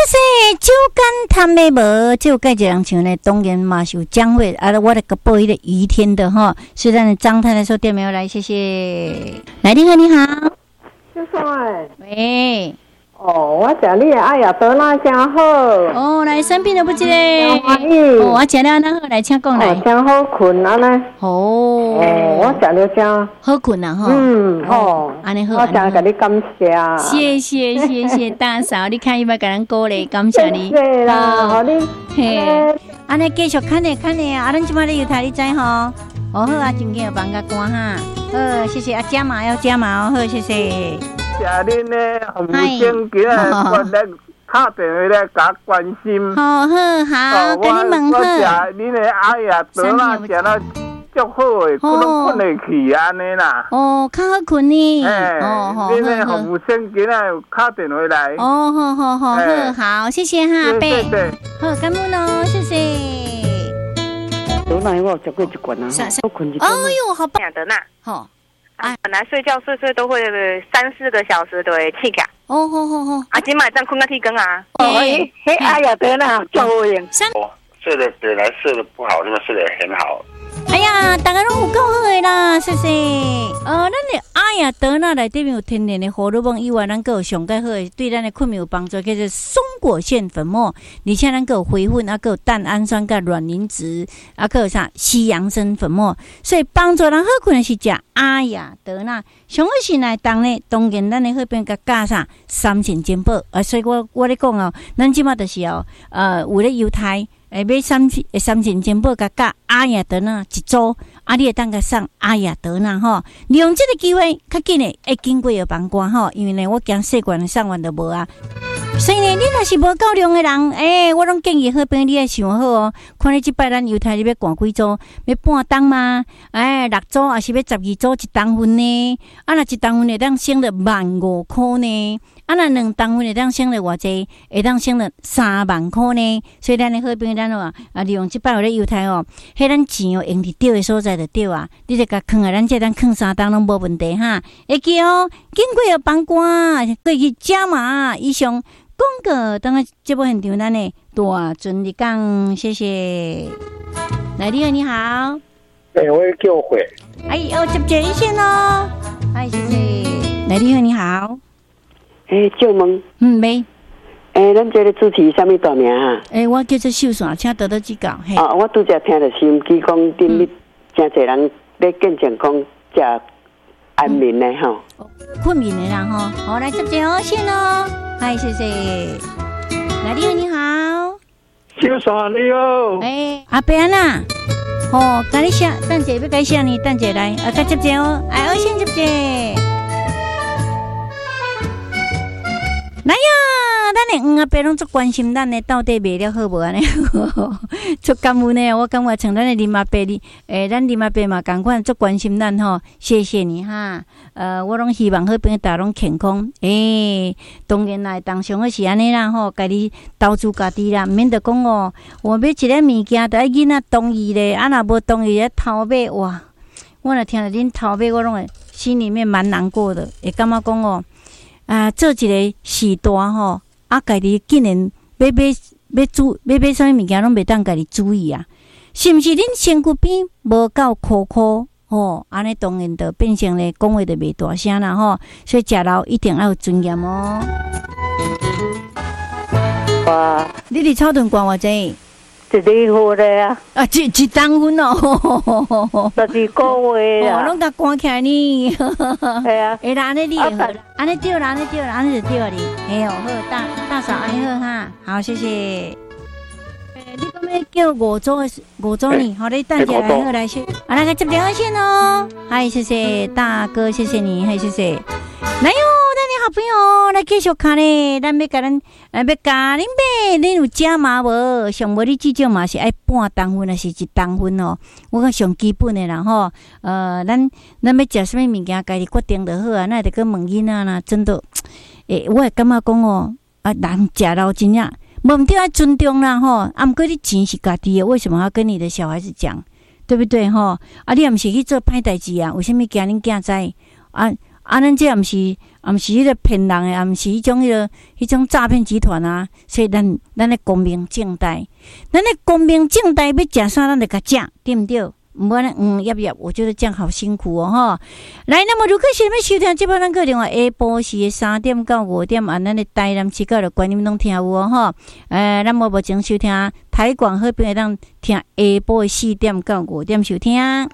谢酒干谈的无，就介一人唱呢，当然嘛是有奖会啊！我来个播一个于天的哈，是咱的张太太说点没有来，谢谢。来电话你好， 先生哎， 喂。 哦，我食你的哎呀，得那真好。 哦，来生病了不知嘞。 欢喜。 哦，我食了，那好来，请讲来。 哦，真好困安尼。 哦。 哦，我食了真好困啊哈。 好。 安尼好。 我真甲你感谢。 谢谢大嫂，你看伊要甲咱鼓励，感谢你。 谢啦，好你。 嘿，安尼继续看呢，啊，咱即摆咧油台你知吼。哦好啊，真紧要放个歌哈。好，谢谢啊，加码要加码哦，好，谢谢。 谢恁呢，服务生今日我咧打电话咧甲关心。 好，跟你问好。 我食恁的哎呀，得啦，食了足好诶，可能困会去安尼啦。 哦，较好困呢。 恁的服务生今日有打电话来。 哦，好，谢谢哈，阿伯。好，感恩哦，谢谢。 得那我食过一罐啊，我困一。 哎呦，好棒！ 得那。 好。 本来睡觉睡都会3-4个小时就会起来。 好。 啊，今晚这样困到天光啊。 嘿，哎呀，得那就好用。 睡得本来睡得不好，那么睡得很好。 哎呀，大家拢有够好的啦，谢谢。咱的哎呀，得那内底面有天然的荷尔蒙以外，咱有上介好的对咱的困眠有帮助，叫做松果腺粉末，而且咱有回粉，啊，有蛋氨酸甲卵磷脂，啊，有啥西洋参粉末，所以帮助人好困的是食哎呀得那。上好是来当呢，当然咱的好边甲加啥3层煎宝啊，所以我咧讲哦，咱即马就是哦，有咧犹太。买3层煎宝甲阿雅德纳一组，你会当甲送阿雅德纳吼，利用这个机会较紧的会经过药房关吼，因为呢我惊细罐的送完就无啊。所以呢，你若是无够量的人，我拢建议好朋友你要想好哦。看你即摆咱犹太你要赶几组？要半档吗？6组还是要12组一档份呢？啊，若一档份会当省了15000块呢？啊，若2档份会当省了偌济？会当省了3万块呢？所以咱的好朋友咱利用即摆有咧犹太哦，迄咱钱用伫对的所在就对啊。你就甲囥啊，咱这当囥3档拢无问题哈。会记哦，经过药房关，过去加码以上。广告，等下节目现场咱的大尊你讲，谢谢。来，你好，你好。 我叫会。 接一线哦。谢谢。来，你好，你好。 借问。 没。 咱这个主持什么大名啊？ 我叫做秀爽，请得到指教。 我拄则听到收音机讲，顶日真侪人咧见证讲食安眠的吼。 困眠的人吼，好来接一线哦。谢谢。来，你好，你好。 秀爽你好。 阿伯啊，甲你写，等者要甲你写呢，等者来，甲接者哦，我先接者。来呀，咱的阿伯拢足关心咱的到底卖了好无安尼，足感恩呢。我感觉像咱的林阿伯咱林阿伯嘛同款足关心咱吼，谢谢你哈。我拢希望好朋友大家拢健康。当然啦，当上个是安尼啦吼，家己投资家己啦，免得讲哦，我买一个物件，得爱囡仔同意咧，啊若无同意咧偷买哇！我若听到恁偷买，我拢会心里面蛮难过的，会感觉讲哦。做一个时代吼，家己竟然要买啥物件拢袂当家己注意啊？是毋是恁身躯边无够苦安尼当然就变成咧讲话就袂大声啦吼。所以食老一定要有尊严哦。你伫草屯逛偌济？ 一个月咧啊！ 一当分哦 ，12个月啊！ 拢甲关起来呢。 系啊， 啦，安尼你会好，安尼对啦，安尼就对了哩。好，大嫂安尼好哈，好，谢谢。你讲要叫5组呢？好，你等下来好来先，来个接电话线哦。谢谢大哥，谢谢你，谢谢。来哟，咱的好朋友来继续看咧，咱要甲恁买，恁有加码无？上无你至少嘛是爱半当分，还是一当分哦？我讲上基本的啦吼，咱要食什么物件，家己决定就好啊。那得去问囡仔啦，真的，我会感觉讲哦，人食老真正，无唔对爱尊重啦吼。毋过你钱是家己的，为什么要跟你的小孩子讲？对不对吼？你也毋是去做歹代志啊？为什么惊恁囝知？ 咱这毋是迄个骗人诶，毋是迄种诈骗集团啊，所以咱诶光明正大，咱诶光明正大要食啥，咱就甲食，对毋对？毋管要不要，我觉得这样好辛苦哦哈。来，那么如果是要收听这部咱个电话，下晡时3点到5点，咱的台南市角的观音拢听有哦哈。咱目前收听台广好朋友当听下晡的4点到5点收听。来，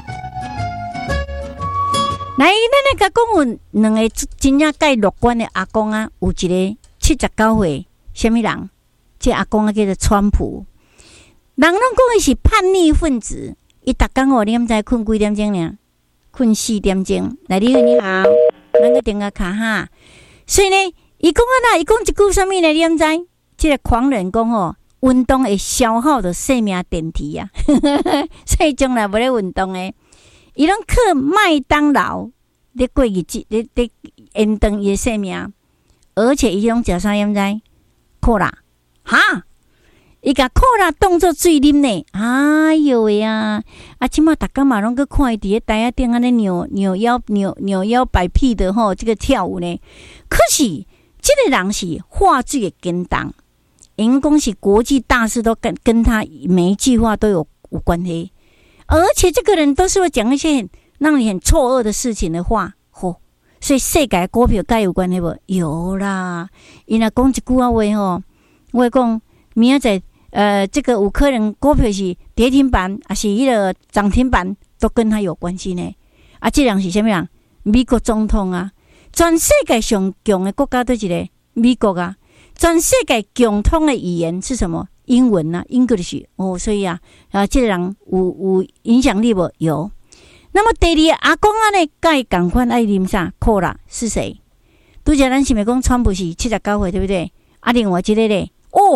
咱来甲讲有两个真正介乐观的阿公啊，有一个79岁，什么人？这阿公啊叫做川普，人拢讲伊是叛逆分子。伊逐工你敢知困几点钟呢？困4点钟。来，你好，咱个电话卡哈。所以呢，伊讲伊讲一句啥物呢？你敢知？这个狂人讲运动会消耗的生命电池啊，所以将来无咧运动诶，伊拢靠麦当劳咧过日子，咧延长伊诶生命，而且伊拢食啥？你敢知？可乐，哈？伊甲可乐当作水啉呢，哎哟喂啊！即马逐工嘛拢去看伊伫咧台仔顶安尼扭腰摆屁的吼，这个跳舞呢。可是这个人是话剧的跟当，因讲是国际大事都跟他每一句话都有关系，而且这个人都是会讲一些很让你很错愕的事情的话，吼。所以世界股票该有关系无？有啦，伊若讲一句话吼，我会讲明仔载这个有可能股票是跌停板，还是迄个涨停板，都跟他有关系呢。这人是什么人？美国总统啊！全世界上强的国家都一个美国啊！全世界共通的语言是什么？英文啊 ，English 所以这个人有影响力无？有。那么第二阿公呢，该赶快爱啉啥？可乐是谁？拄则咱是咪讲川普是79岁，对不对？另外一个咧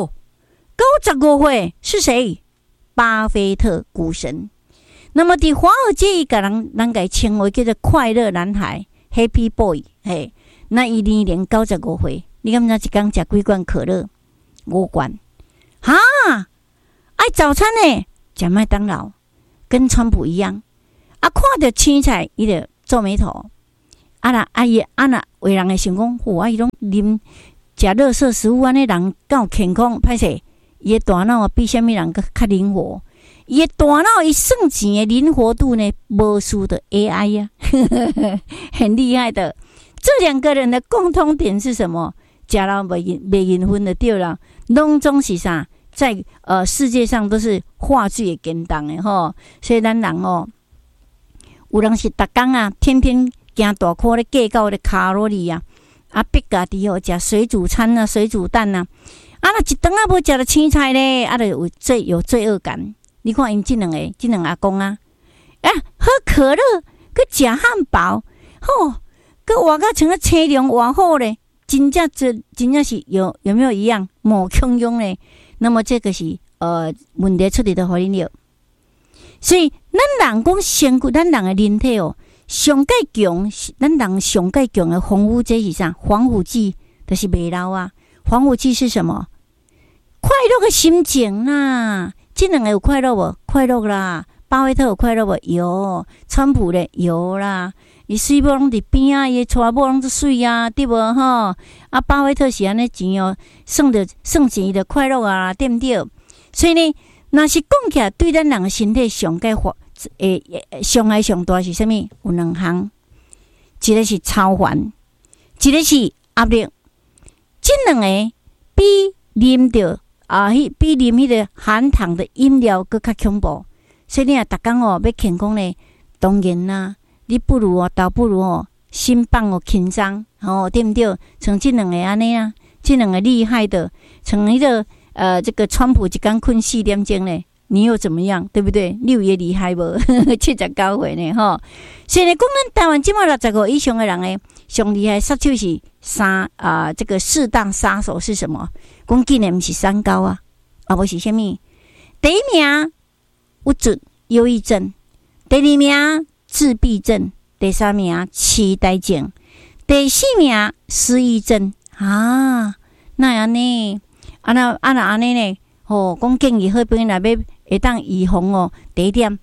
，95岁是谁？巴菲特股神。那么伫华尔街甲人家称为叫做快乐男孩 Happy Boy， 嘿，那伊年95岁，你敢知一天食几罐可乐？5罐。哈，爱早餐呢，食麦当劳，跟川普一样。看到青菜，伊就皱眉头。那有人会想讲，伊拢啉食垃圾食物，安尼人够健康，歹势。伊的大脑比什么人较灵活？伊的大脑伊算钱的灵活度呢，无输的 AI 呀，很厉害的。这两个人的共通点是什么？食了袂缘分的对了，拢总是啥？在世界上都是话剧的跟当的吼，所以咱人有人是逐工天天行大块咧计较咧卡路里逼家己食水煮餐水煮蛋若一顿无食到青菜咧，就有罪恶感。你看因这两个阿公喝可乐，佮食汉堡，佮活甲像个青龙活好咧，真正是有没有一样某汹涌咧？那么这个是问题出伫的互恁了。所以咱人讲身躯，咱人的人体上介强，咱人上介强的防腐剂是啥？防腐剂就是袂老啊。防腐剂是什么？快乐的心情啦。这两个有快乐无？快乐啦。巴菲特有快乐无？有。川普咧有啦。伊水某拢伫边伊的娶某拢都水对无吼？巴菲特是安尼钱算钱伊的快乐对不对？所以呢，若是讲起来，对咱人的身体上介伤害上大是啥物？有两项，一个是超烦，一个是压力。这两个比啉着比啉迄个含糖的饮料更较恐怖。所以你逐工要健康咧，当然啦，你倒不如心放轻松对不对？像这两个安尼这两个厉害的，像迄个这个川普一天困4点钟咧。你又怎么样，对不对？你有也厉害无？79岁呢，吼！所以呢，讲咱台湾即马65岁以上的人呢，上厉害杀手是这个4大杀手是什么？讲竟然不是三高无是什么？第一名有忧郁症，第二名自闭症，第三名痴呆症，第四名失忆症那样呢？安尼呢？讲建议好朋友若要会当预防第一点，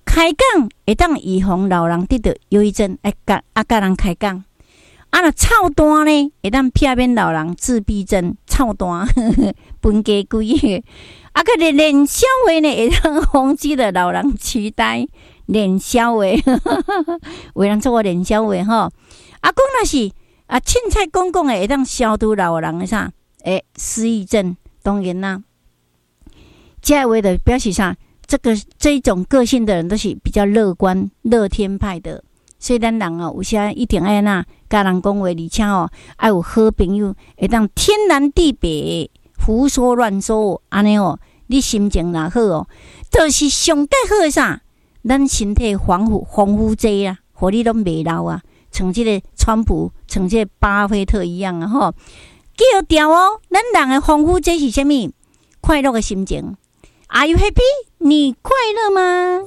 开讲会当预防老人得到忧郁症，甲人开讲。若臭单呢，会当避免老人自闭症、臭单、分家规。个练消话呢，会当防止的老人痴呆。练消话，有人做我练消话吼。讲若是凊彩讲的，会当消除老人的啥？失忆症。当然啦，这话就表示啥？这一种个性的人都是比较乐观、乐天派的。所以咱人有时一定要甲人讲话，而且要有好朋友，会当天南地北胡说乱说，安尼你心情若好就是上介好的啥？咱身体丰富济啊，互你拢袂老啊，像这个川普，像这个巴菲特一样啊记住咱人的丰富济是啥物？快乐的心情。Are you happy？ 你快乐吗？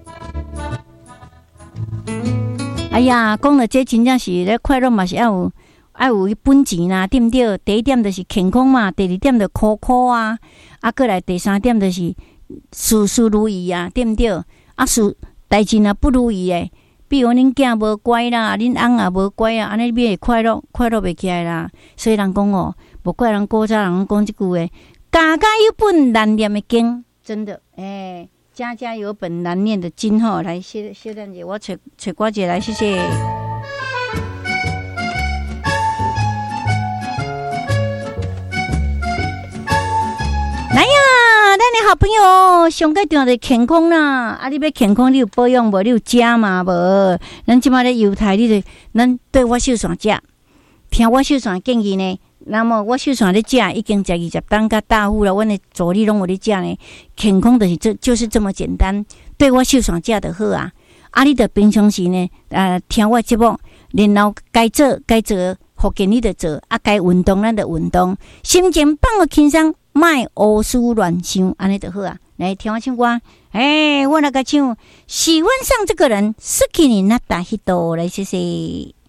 哎呀，讲了这真正是咧快乐嘛，是要有本钱啦，对不对？第一点就是健康嘛，第二点就苦苦啊，过来第三点就是事事如意啊，对不对？代志若不如意诶，比如恁囝无乖啦，恁翁也无乖啊，安尼你会快乐袂起来啦。所以人讲无怪人古早人讲即句话，家家有本难念的经，真的家家有本难念的经来谢蛋姐，我找瓜姐来，谢谢。来呀，咱的好朋友，上个重要的健康啦！你要健康，你有保养无？你有食嘛无？咱即马咧犹太，咱对我秀线食，听我秀线建议呢。那么我秀线咧食已经食20担甲大户了，阮的助理拢有咧食呢。健康就是这么简单，对我秀线食就好啊！你着平常时呢，听我节目，然后该做福建你着做，该运动咱着运动，心情放个轻松，莫胡思乱想，安尼就好啊！来听我唱歌，我那个唱，喜欢上这个人，失去你那大许多，来谢谢。